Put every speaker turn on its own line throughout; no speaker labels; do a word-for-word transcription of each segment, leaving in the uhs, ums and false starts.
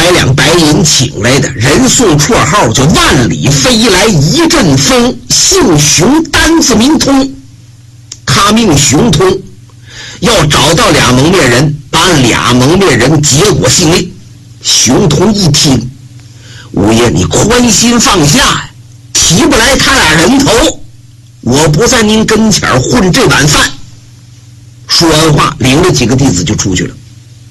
百两白银请来的，人送绰号叫万里飞来一阵风，姓熊，单字明通。他命熊通，要找到俩蒙面人，把俩蒙面人结果性命。熊通一听，五爷你宽心放下呀，提不来他俩人头，我不在您跟前混这碗饭。说完话，领着几个弟子就出去了。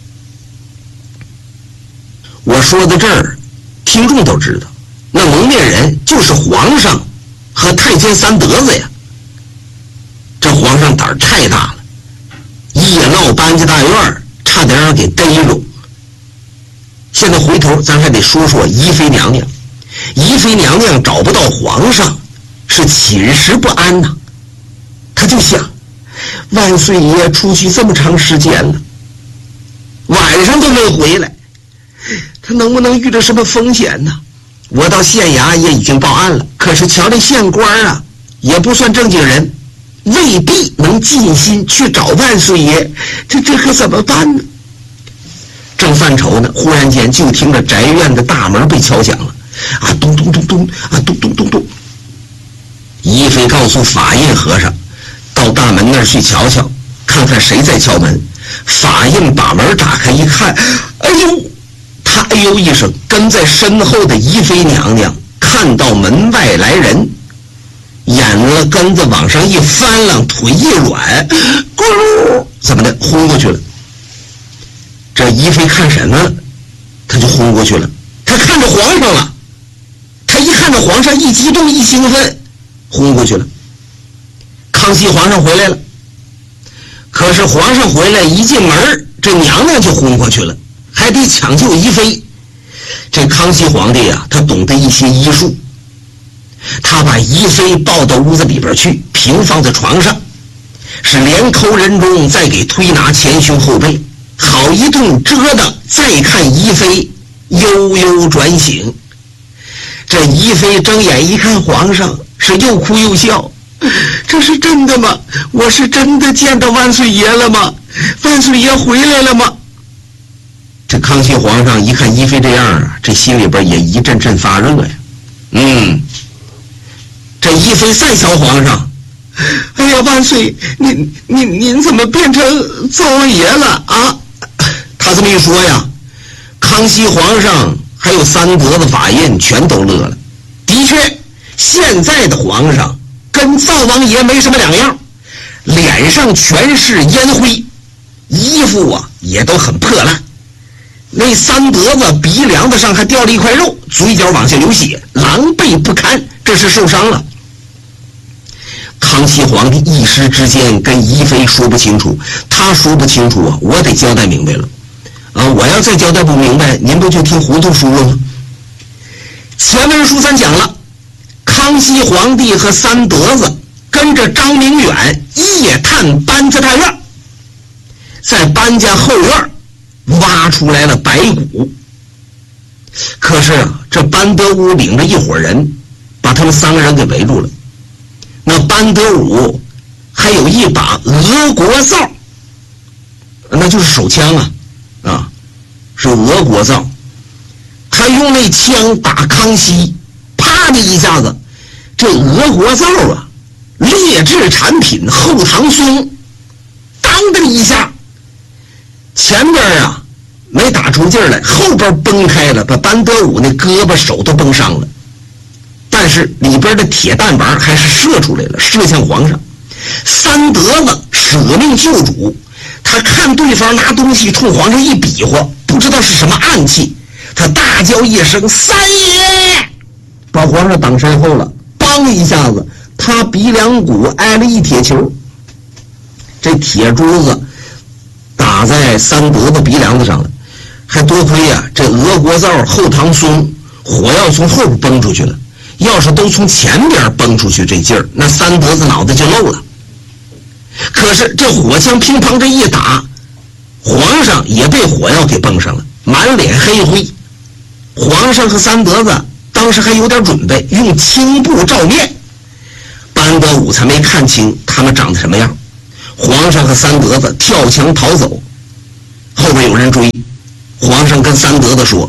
我说到这儿，听众都知道，那蒙面人就是皇上和太监三德子呀。这皇上胆儿太大了，一闹搬家大院，差点让给逮住。现在回头咱还得说说宜妃娘娘。宜妃娘寝找不到皇上，是寝食不安呐。他就想，万岁爷出去这么长时间了，晚上都没回来，他能不能遇到什么风险呢？我到县衙也已经报案了，可是瞧这县官啊，也不算正经人，未必能尽心去找万岁爷，这这可怎么办呢？正犯愁呢，忽然间就听着宅院的大门被敲响了，啊，咚咚咚咚，啊，咚咚咚咚。宜妃告诉法印和尚，到大门那儿去瞧瞧，看看谁在敲门。法印把门打开一看，哎呦！他哎呦一声，跟在身后的宜妃娘娘看到门外来人，眼了根子往上一翻浪，腿一软，咕噜，怎么的昏过去了。这宜妃看什么，他就昏过去了。他看着皇上了，他一看着皇上一激动一兴奋，昏过去了。康熙皇上回来了，可是皇上回来一进门，这娘娘就昏过去了，还得抢救宜妃。这康熙皇帝啊，他懂得一些医术，他把宜妃抱到屋子里边去，平放在床上，是连抠人中，再给推拿前胸后背，好一顿折腾，再看宜妃悠悠转醒。这宜妃睁眼一看皇上，是又哭又笑，这是真的吗？我是真的见到万岁爷了吗？万岁爷回来了吗？这康熙皇上一看宜妃这样啊，这心里边也一阵阵发热呀。嗯，这宜妃再瞧皇上，哎呀，万岁，您您您怎么变成灶王爷了啊？他这么一说呀，康熙皇上还有三德的法印全都乐了。的确，现在的皇上跟灶王爷没什么两样，脸上全是烟灰，衣服啊也都很破烂。那三德子鼻梁子上还掉了一块肉，嘴角往下流血，狼狈不堪，这是受伤了。康熙皇帝一时之间跟宜妃说不清楚，他说不清楚啊，我得交代明白了啊！我要再交代不明白，您不就听糊涂书了吗？前文书咱讲了，康熙皇帝和三德子跟着张明远夜探搬家大院，在搬家后院挖出来了白骨。可是啊，这班德武领着一伙人把他们三个人给围住了。那班德武还有一把俄国灶，那就是手枪啊啊，是俄国灶。他用那枪打康熙，啪的一下子，这俄国灶啊，劣质产品后唐松，当的一下，前边啊没打出劲儿来，后边崩开了，把班德武那胳膊手都崩伤了。但是里边的铁弹丸还是射出来了，射向皇上。三德子舍命救主，他看对方拿东西冲皇上一比划，不知道是什么暗器，他大叫一声三爷，把皇上挡身后了，梆一下子，他鼻梁骨挨了一铁球，这铁珠子打在三德子鼻梁子上了。还多亏啊，这俄国灶后唐松火药从后边崩出去了，要是都从前边崩出去，这劲儿那三德子脑袋就漏了。可是这火枪乒乓这一打，皇上也被火药给崩上了，满脸黑灰。皇上和三德子当时还有点准备，用青布罩面，班德武才没看清他们长得什么样。皇上和三德子跳墙逃走，后边有人追。皇上跟三德子说，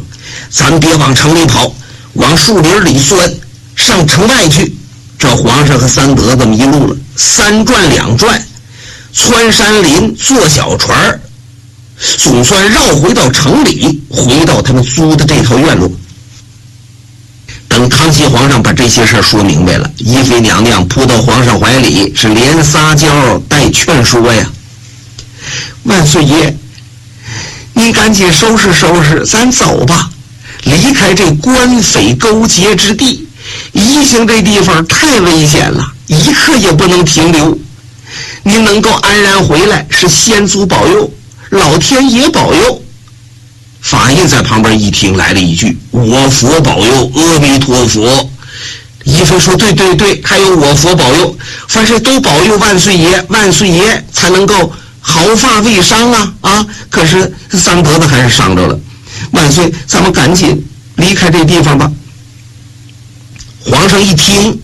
咱别往城里跑，往树林里钻，上城外去。这皇上和三德子迷路了，三转两转，穿山林，坐小船，总算绕回到城里，回到他们租的这套院落。等康熙皇上把这些事说明白了，宜妃娘娘扑到皇上怀里，是连撒娇带劝说呀：“万岁爷，您赶紧收拾收拾，咱走吧，离开这官匪勾结之地。宜兴这地方太危险了，一刻也不能停留。您能够安然回来，是先祖保佑，老天爷保佑。”法印在旁边一听，来了一句：“我佛保佑，阿弥陀佛。”宜妃说：“对对对，还有我佛保佑，凡是都保佑万岁爷，万岁爷才能够毫发未伤啊啊！可是三德子还是伤着了。万岁，咱们赶紧离开这地方吧。”皇上一听，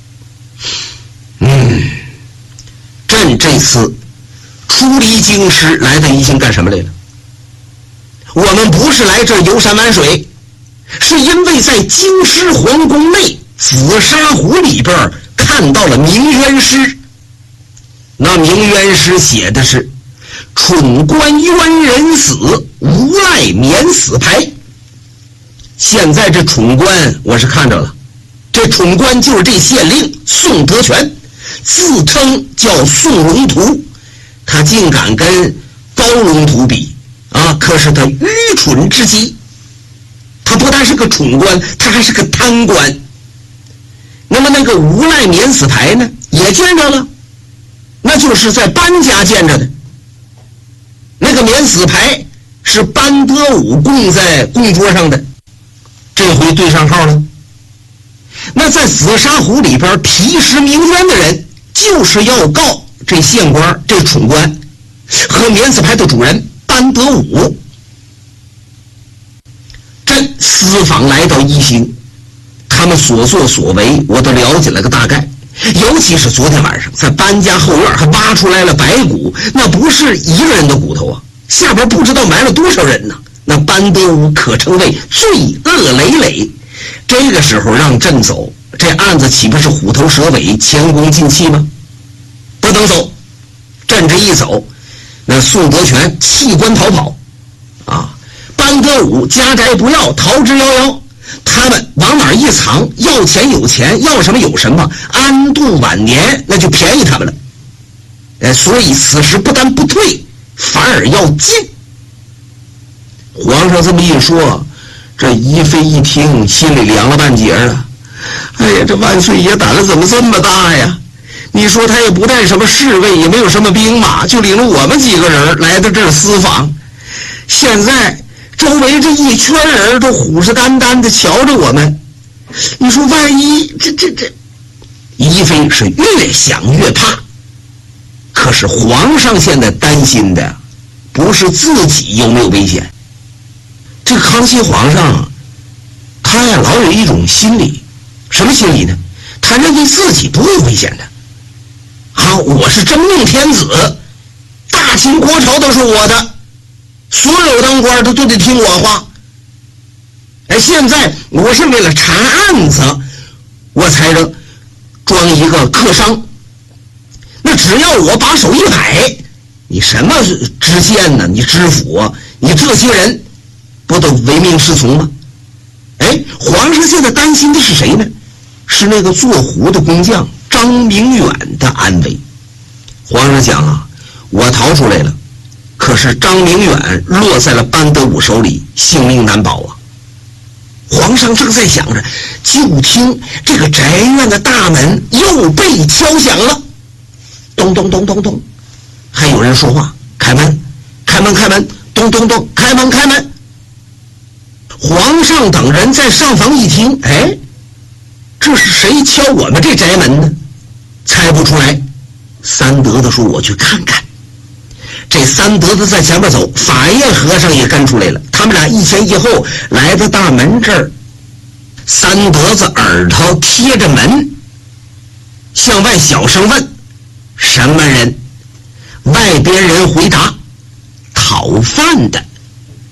嗯，朕这次出离京师来到宜兴干什么来了？我们不是来这儿游山玩水，是因为在京师皇宫内紫砂壶里边看到了鸣冤诗。那鸣冤诗写的是“蠢官冤人死，无赖免死牌”。现在这蠢官我是看着了，这蠢官就是这县令宋德全，自称叫宋龙图，他竟敢跟高龙图比啊！可是他愚蠢之极，他不但是个蠢官，他还是个贪官。那么那个无赖免死牌呢，也见着了，那就是在班家见着的。那个免死牌是班德武供在供桌上的，这回对上号了。那在紫砂壶里边提示鸣冤的人，就是要告这县官这蠢官和免死牌的主人班德武。朕私访来到宜兴，他们所作所为我都了解了个大概，尤其是昨天晚上在班家后院还挖出来了白骨，那不是一个人的骨头啊，下边不知道埋了多少人呢。那班德武可称为罪恶累累，这个时候让朕走，这案子岂不是虎头蛇尾，前功尽弃吗？不能走。朕这一走，那宋德全弃官逃跑啊，班德武家宅不要，逃之夭夭。他们往哪儿一藏，要钱有钱，要什么有什么，安度晚年，那就便宜他们了。呃，所以此时不但不退，反而要进。皇上这么一说，这宜妃一听，心里凉了半截了。哎呀，这万岁爷胆子怎么这么大呀？你说他也不带什么侍卫，也没有什么兵马，就领着我们几个人来到这儿私访。现在周围这一圈人都虎视眈眈的瞧着我们，你说万一这这这……宜妃是越想越怕。可是皇上现在担心的不是自己有没有危险，这康熙皇上他呀老有一种心理，什么心理呢？他认为自己不会危险的啊！我是真命天子，大清国朝都是我的，所有当官的都得听我话。哎，现在我是为了查案子，我才能装一个客商。那只要我把手一摆，你什么知县呢？你知府啊，你这些人不都唯命是从吗？哎，皇上现在担心的是谁呢？是那个做壶的工匠张明远的安危。皇上讲啊，我逃出来了，可是张明远落在了班德武手里，性命难保啊。皇上正在想着，就听这个宅院的大门又被敲响了，咚咚咚咚咚，还有人说话，开门开门开门，咚咚咚，开门开门。皇上等人在上房一听，哎，这是谁敲我们这宅门呢？猜不出来。三德子说：“我去看看。”这三德子在前面走，法验和尚也跟出来了。他们俩一前一后来到大门这儿，三德子耳朵贴着门，向外小声问：“什么人？”外边人回答：“讨饭的。”